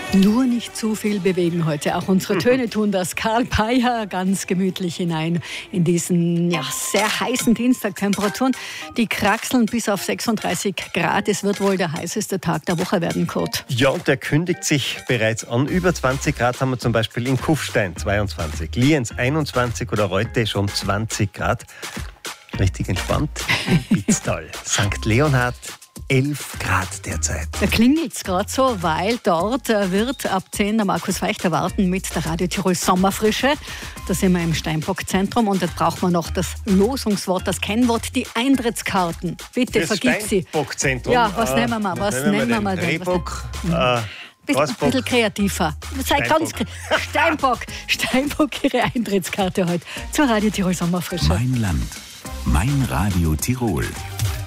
Nur nicht zu viel bewegen heute. Auch unsere Töne tun das. Karl Peyer ganz gemütlich hinein in diesen sehr heißen Dienstag. Temperaturen, die kraxeln bis auf 36 Grad. Es wird wohl der heißeste Tag der Woche werden, Kurt. Ja, und der kündigt sich bereits an. Über 20 Grad haben wir zum Beispiel in Kufstein 22, Lienz 21 oder Reute schon 20 Grad. Richtig entspannt. Bitztal, St. Leonhard 11 Grad derzeit. Da klingelt es gerade so, weil dort wird ab 10 der Markus Weicht erwarten mit der Radio Tirol Sommerfrische. Da sind wir im Steinbock-Zentrum und jetzt braucht man noch das Losungswort, das Kennwort, die Eintrittskarten. Bitte vergib sie. Steinbock-Zentrum. Ja, was nehmen wir mal? Was nehmen wir mal? Rehbock, Ein bisschen kreativer. Steinbock, Ihre Eintrittskarte heute zur Radio Tirol Sommerfrische. Mein Land, mein Radio Tirol.